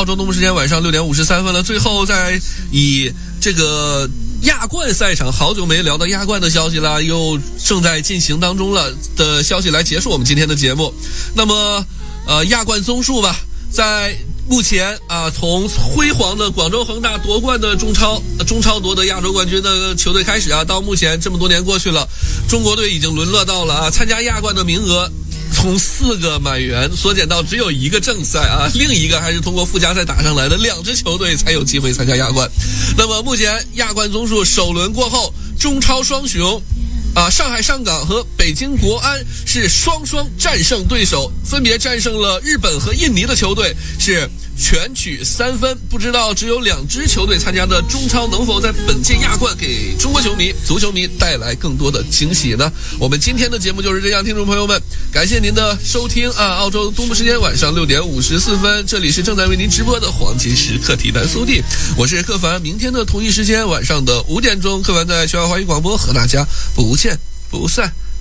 澳洲东部时间晚上6点53分了。最后再以这个亚冠赛场，好久没聊到亚冠的消息了，又正在进行当中了的消息来结束我们今天的节目。那么亚冠综述吧，在目前从辉煌的广州恒大夺冠的中超夺得亚洲冠军的球队开始到目前这么多年过去了，中国队已经沦落到了参加亚冠的名额从4个满员缩减到只有1个正赛另一个还是通过附加赛打上来的，2支球队才有机会参加亚冠。那么目前亚冠综述首轮过后，中超双雄上海上港和北京国安是双战胜对手，分别战胜了日本和印尼的球队，是全取3分。不知道只有2支球队参加的中超能否在本届亚冠给中国球迷、足球迷带来更多的惊喜呢？我们今天的节目就是这样，听众朋友们，感谢您的收听澳洲东部时间晚上6点54分，这里是正在为您直播的黄金时刻体坛速递，我是柯凡。明天的同一时间晚上的5点钟，柯凡在全华华语广播和大家不见不散。